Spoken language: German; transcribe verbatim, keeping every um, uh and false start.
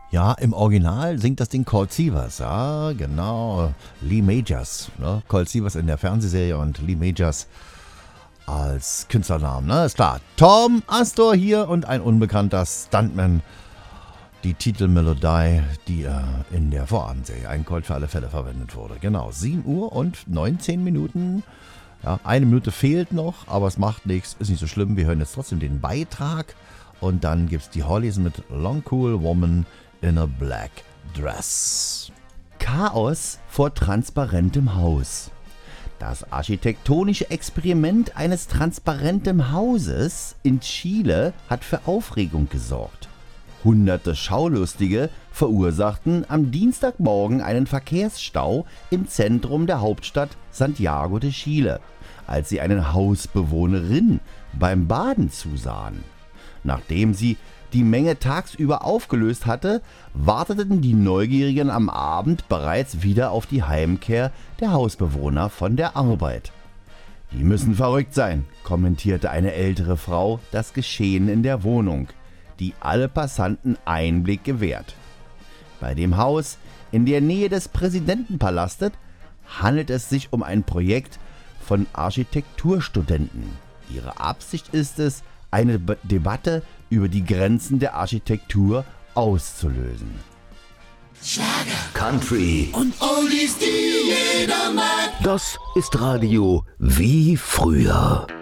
Ja, im Original singt das Ding Cold Sievers. Ja, genau. Lee Majors. Ne? Cold Sievers in der Fernsehserie und Lee Majors als Künstlernamen. Ne? Ist klar. Tom Astor hier und ein unbekannter Stuntman. Die Titelmelodie, die äh, in der Vorabendserie Ein Colt für alle Fälle verwendet wurde. Genau. sieben Uhr und neunzehn Minuten. Ja, eine Minute fehlt noch, aber es macht nichts. Ist nicht so schlimm. Wir hören jetzt trotzdem den Beitrag. Und dann gibt es die Hollies mit Long Cool Woman in a Black Dress. Chaos vor transparentem Haus. Das architektonische Experiment eines transparenten Hauses in Chile hat für Aufregung gesorgt. Hunderte Schaulustige verursachten am Dienstagmorgen einen Verkehrsstau im Zentrum der Hauptstadt Santiago de Chile, als sie eine Hausbewohnerin beim Baden zusahen. Nachdem sie die Menge tagsüber aufgelöst hatte, warteten die Neugierigen am Abend bereits wieder auf die Heimkehr der Hausbewohner von der Arbeit. Die müssen verrückt sein, kommentierte eine ältere Frau das Geschehen in der Wohnung, die alle Passanten Einblick gewährt. Bei dem Haus in der Nähe des Präsidentenpalastes handelt es sich um ein Projekt von Architekturstudenten. Ihre Absicht ist es, eine Be- Debatte über die Grenzen der Architektur auszulösen. Schlager, Country und Oldies, die jeder mag. Das ist Radio wie früher.